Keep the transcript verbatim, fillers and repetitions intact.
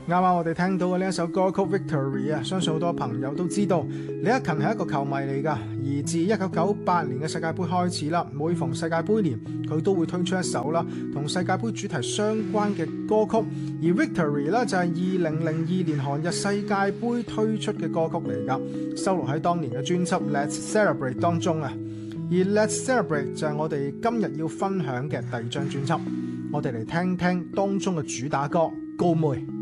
啱啱我哋聽到嘅呢一首歌曲 Victory 啊，相信好多朋友都知道李克勤係一個球迷嚟㗎。而自一九九八年嘅世界盃開始啦，每逢世界盃年，佢都會推出一首啦同世界盃主題相關嘅歌曲。而 Victory 咧就係二零零二年韓日世界盃推出嘅歌曲嚟㗎，收錄喺當年嘅專輯 Let's Celebrate 當中啊。而 Let's Celebrate 就係我哋今日要分享嘅第二張專輯，我哋嚟聽聽當中嘅主打歌《高妹》。